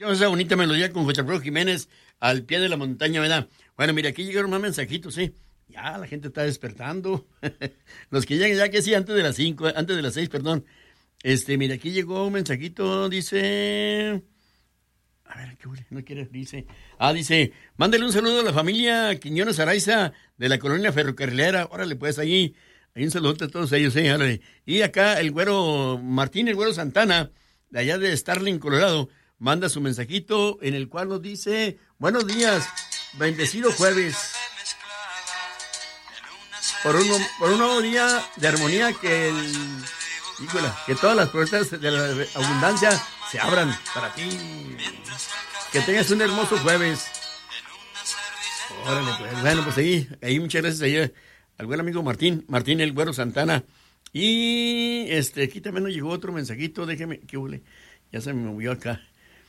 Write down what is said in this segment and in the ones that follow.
Esa bonita melodía con José Alfredo Jiménez al pie de la montaña, ¿verdad? Bueno, mira, aquí llegaron más mensajitos, ¿sí? Ya, la gente está despertando. Los que llegan ya que sí, antes de las 5, antes de las 6, perdón. Mira, aquí llegó un mensajito, dice... A ver, ¿qué no quiere? Dice, mándale un saludo a la familia Quiñones Araiza de la colonia ferrocarrilera. Órale, pues, ahí un saludo a todos ellos, órale. Y acá el güero Martín, el güero Santana, de allá de Starling, Colorado, manda su mensajito en el cual nos dice, buenos días, bendecido jueves. Por un nuevo día de armonía que todas las puertas de la abundancia se abran para ti. Que tengas un hermoso jueves. Órale, pues. Bueno, pues ahí muchas gracias ahí al buen amigo Martín el güero Santana. Y aquí también nos llegó otro mensajito, déjeme, qué huele, ya se me movió acá.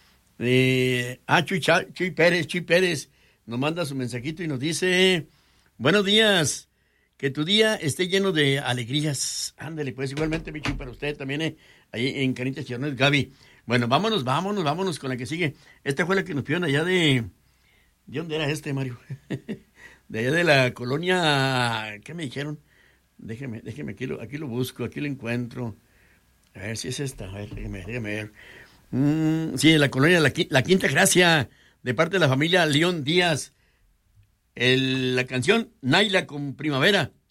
Chuy Pérez nos manda su mensajito y nos dice, buenos días, que tu día esté lleno de alegrías. Ándale, pues igualmente, mi Chuy, para usted también, ahí en Canitas Chirnones, Gaby. Bueno, vámonos con la que sigue. Esta fue la que nos pidieron allá ¿de dónde era Mario? De allá de la colonia, ¿qué me dijeron? Déjeme, aquí lo busco, aquí lo encuentro. A ver si es esta, a ver, déjeme ver. Sí, de la colonia La Quinta Gracia, de parte de la familia León Díaz. La canción Naila con Primavera.